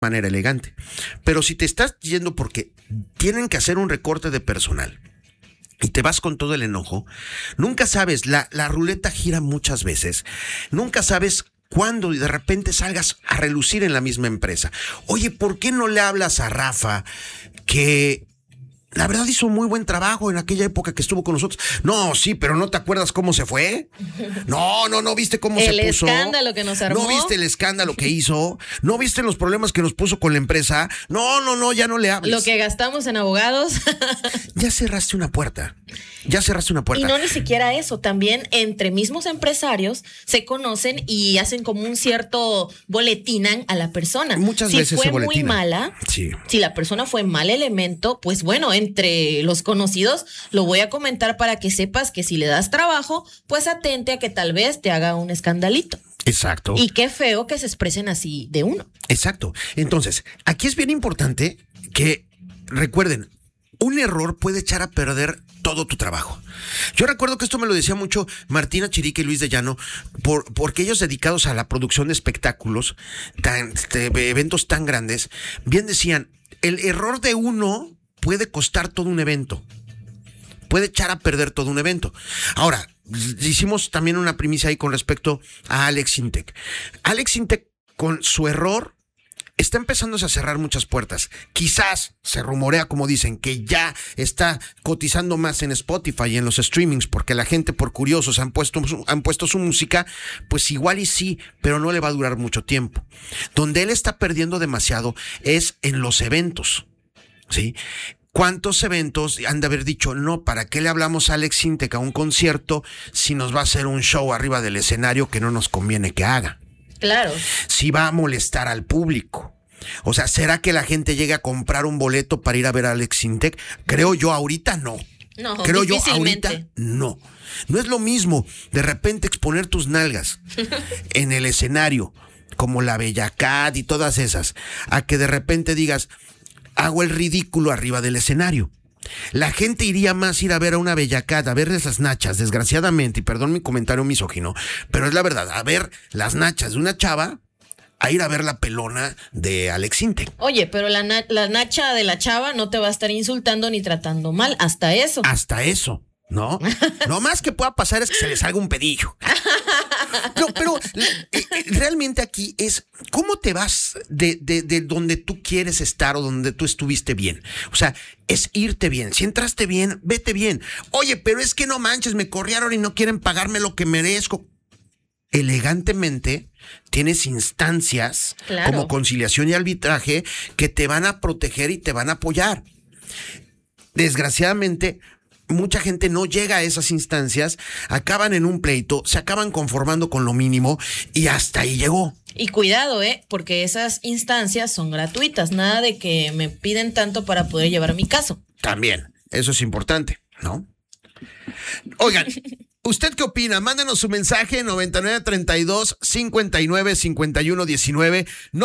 manera elegante. Pero si te estás yendo porque tienen que hacer un recorte de personal y te vas con todo el enojo, nunca sabes, la ruleta gira muchas veces, nunca sabes cuándo de repente salgas a relucir en la misma empresa. Oye, ¿por qué no le hablas a Rafa que la verdad hizo muy buen trabajo en aquella época que estuvo con nosotros? No, sí, pero ¿no te acuerdas cómo se fue? No viste cómo se puso. El escándalo que nos armó. ¿No viste el escándalo que hizo? ¿No viste los problemas que nos puso con la empresa? No, ya no le hables. Lo que gastamos en abogados. Ya cerraste una puerta. Y no ni siquiera eso, también entre mismos empresarios se conocen y hacen como un cierto boletinan a la persona. Muchas veces se boletinan. Si fue muy mala, sí. Si la persona fue mal elemento, pues bueno, entre los conocidos lo voy a comentar para que sepas que si le das trabajo, pues atente a que tal vez te haga un escandalito. Exacto. Y qué feo que se expresen así de uno. Exacto. Entonces, aquí es bien importante que recuerden, un error puede echar a perder todo tu trabajo. Yo recuerdo que esto me lo decía mucho Martina Chirica y Luis de Llano, porque ellos dedicados a la producción de espectáculos, eventos tan grandes, bien decían, el error de uno puede costar todo un evento. Puede echar a perder todo un evento. Ahora, hicimos también una primicia ahí con respecto a Alex Intec. Alex Intec, con su error, está empezándose a cerrar muchas puertas. Quizás se rumorea, como dicen, que ya está cotizando más en Spotify y en los streamings, porque la gente, por curiosos, han puesto su música, pues igual y sí, pero no le va a durar mucho tiempo. Donde él está perdiendo demasiado es en los eventos, ¿sí? ¿Cuántos eventos han de haber dicho, no, ¿para qué le hablamos a Alex Intec a un concierto si nos va a hacer un show arriba del escenario que no nos conviene que haga? Claro. Si va a molestar al público. O sea, ¿será que la gente llegue a comprar un boleto para ir a ver a Alex Intec? Creo yo ahorita no. No, creo yo difícilmente. ahorita no. No es lo mismo de repente exponer tus nalgas en el escenario, como la Bella Cat y todas esas, a que de repente digas, hago el ridículo arriba del escenario. La gente iría más ir a ver a una Bella Cat, a ver esas nachas, desgraciadamente, y perdón mi comentario misógino, pero es la verdad, a ver las nachas de una chava, a ir a ver la pelona de Alex Intec. Oye, pero la nacha de la chava no te va a estar insultando ni tratando mal, hasta eso. Hasta eso, ¿no? Lo más que pueda pasar es que se le salga un pedillo. No, pero realmente aquí es cómo te vas de donde tú quieres estar o donde tú estuviste bien. O sea, es irte bien. Si entraste bien, vete bien. Oye, pero es que no manches, me corrieron y no quieren pagarme lo que merezco. Elegantemente tienes instancias como conciliación y arbitraje que te van a proteger y te van a apoyar. Desgraciadamente, mucha gente no llega a esas instancias, acaban en un pleito, se acaban conformando con lo mínimo y hasta ahí llegó. Y cuidado, porque esas instancias son gratuitas, nada de que me piden tanto para poder llevar mi caso. También, eso es importante, ¿no? Oigan, ¿usted qué opina? Mándenos su mensaje 9932-595119,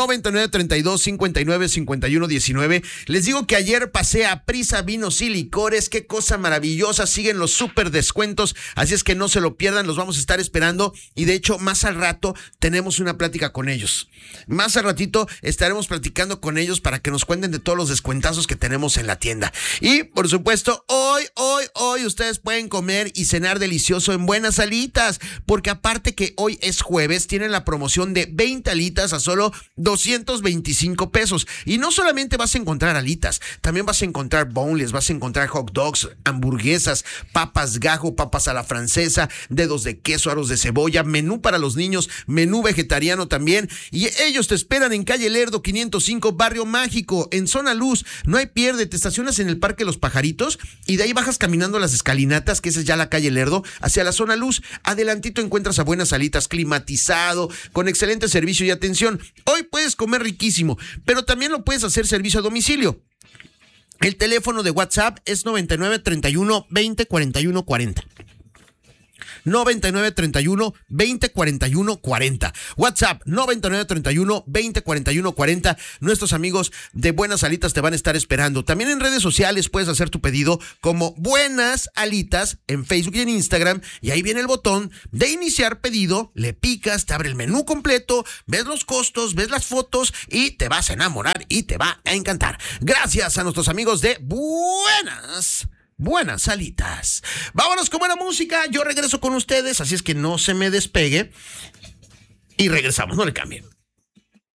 9932-595119. Les digo que ayer pasé a Prisa Vinos y Licores, qué cosa maravillosa, siguen los súper descuentos, así es que no se lo pierdan, los vamos a estar esperando y de hecho más al rato tenemos una plática con ellos. Más al ratito estaremos platicando con ellos para que nos cuenten de todos los descuentazos que tenemos en la tienda. Y por supuesto, hoy ustedes pueden comer y cenar delicioso en Buenas Alitas, porque aparte que hoy es jueves, tienen la promoción de 20 alitas a solo 225 pesos. Y no solamente vas a encontrar alitas, también vas a encontrar boneless, vas a encontrar hot dogs, hamburguesas, papas gajo, papas a la francesa, dedos de queso, aros de cebolla, menú para los niños, menú vegetariano también. Y ellos te esperan en calle Lerdo 505, Barrio Mágico, en Zona Luz. No hay pierde, te estacionas en el Parque Los Pajaritos y de ahí bajas caminando las escalinatas, que esa es ya la calle Lerdo, hacia la Zona Luz. Adelantito encuentras a Buenas Alitas, climatizado, con excelente servicio y atención. Hoy puedes comer riquísimo, pero también lo puedes hacer servicio a domicilio. El teléfono de WhatsApp es 9931 20 41 40. 9931-2041-40. WhatsApp 9931-2041-40. Nuestros amigos de Buenas Alitas te van a estar esperando. También en redes sociales puedes hacer tu pedido como Buenas Alitas en Facebook y en Instagram, y ahí viene el botón de iniciar pedido, le picas, te abre el menú completo, ves los costos, ves las fotos y te vas a enamorar y te va a encantar. Gracias a nuestros amigos de Buenas Alitas. Vámonos con buena música. Yo regreso con ustedes, así es que no se me despegue. Y regresamos, no le cambien.